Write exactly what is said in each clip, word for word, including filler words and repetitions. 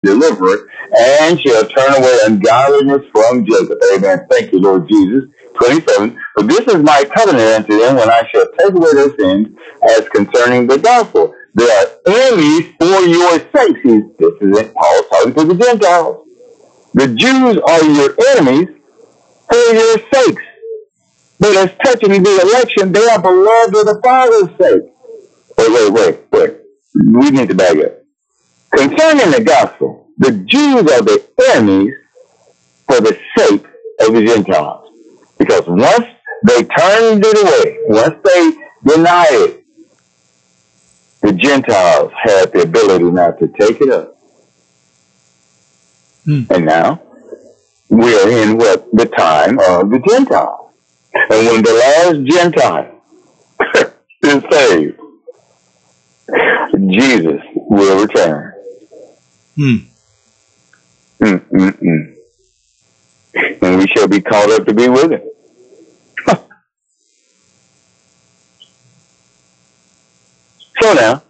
deliverer, and shall turn away ungodliness from Jacob. Amen. Thank you, Lord Jesus. twenty-seven. For this is my covenant unto them when I shall take away their sins as concerning the gospel. They are enemies for your sakes. This is it. Paul talking to the Gentiles. The Jews are your enemies for your sakes. But as touching the election, they are beloved of the Father's sake. Wait, wait, wait, wait. We need to back up. Concerning the gospel, the Jews are the enemies for the sake of the Gentiles. Because once they turned it away, once they denied it, the Gentiles had the ability not to take it up. Hmm. And now, we are in what? The time of the Gentiles. And when the last Gentile is saved, Jesus will return. Hmm. Mm-mm-mm. And we shall be called up to be with him. So now,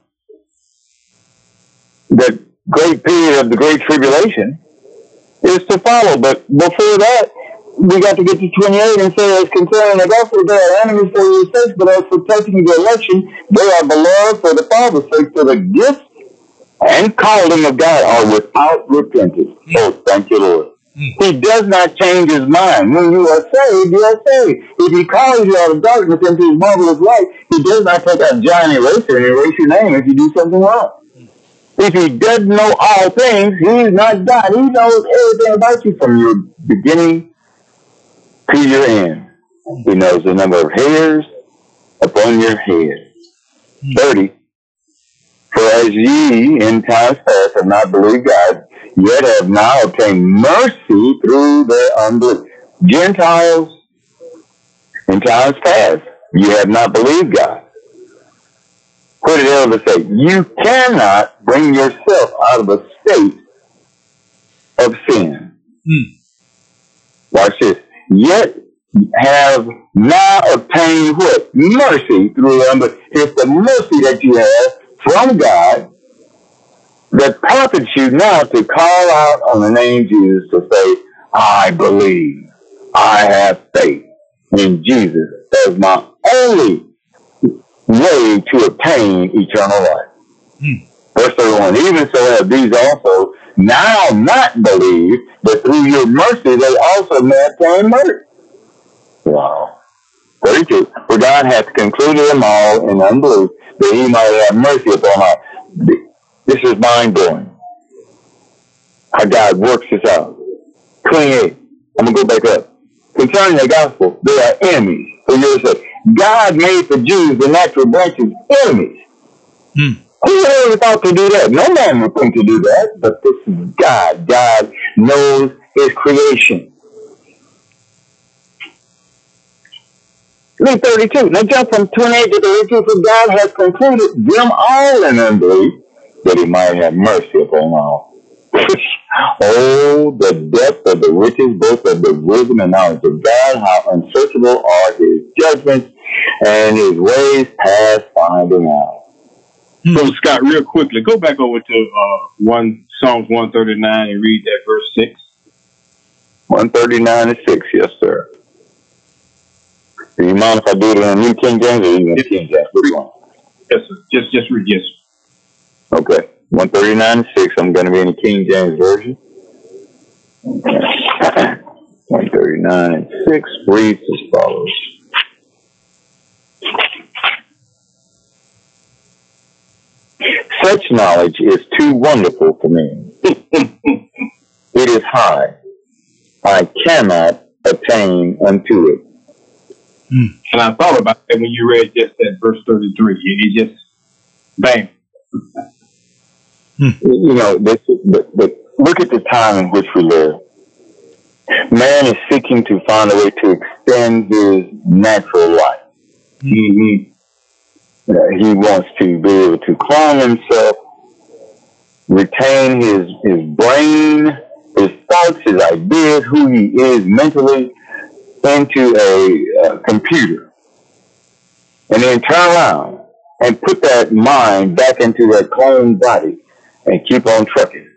the great period of the Great Tribulation is to follow. But before that, we got to get to twenty-eight and say, as concerning the gospel, they are enemies for your sakes, but as for taking the election, they are beloved for the Father's sake, for the gifts and calling of God are without repentance. Mm. Oh, thank you, Lord. Mm. He does not change his mind. When you are saved, you are saved. If he calls you out of darkness into his marvelous light, he does not take out giant eraser and erase your name if you do something wrong. If he does know all things, he is not God. He knows everything about you from your beginning to your end. He knows the number of hairs upon your head. thirty. For as ye in times past have not believed God, yet have now obtained mercy through their unbelief. Gentiles, in times past, you have not believed God. What did Elder say? You cannot bring yourself out of a state of sin. Hmm. Watch this. Yet have now obtained what? Mercy through their unbelief. It's the mercy that you have from God that prompts you now to call out on the name Jesus, to say, I believe, I have faith in Jesus as my only way to obtain eternal life. Hmm. Verse thirty-one, even so have these also now not believed, but through your mercy they also may obtain mercy. Wow. thirty-two, for God hath concluded them all in unbelief, that he might have mercy upon all. This is mind-blowing, how God works this out. twenty-eight, I'm going to go back up. Concerning the gospel, they are enemies for your sake. God made the Jews, the natural branches, enemies. Hmm. Who ever thought to do that? No man would think to do that, but this is God. God knows his creation. Look, thirty-two. Now jump from twenty-eight to thirty-two. For God has concluded them all in unbelief, that he might have mercy upon all. Oh, the depth of the riches, both of the wisdom and knowledge of God, how unsearchable are his judgments, and his ways past finding out. Hmm. So, Scott, real quickly, go back over to uh, one Psalms one thirty-nine and read that verse six. one thirty-nine and six, yes, sir. Do you mind if I do it in New King James or you in King James? Which one? Yes, sir. Just, just read, yes. Okay. one thirty-nine and six, I'm going to be in the King James Version. one thirty-nine and six reads as follows. Such knowledge is too wonderful for me. It is high. I cannot attain unto it. Hmm. And I thought about that when you read just that verse thirty-three. It just, bang. Hmm. You know, this, but, but look at the time in which we live. Man is seeking to find a way to extend his natural life. Mm-hmm. Uh, he wants to be able to clone himself, retain his his brain, his thoughts, his ideas, who he is mentally, into a uh, computer, and then turn around and put that mind back into that cloned body and keep on trucking.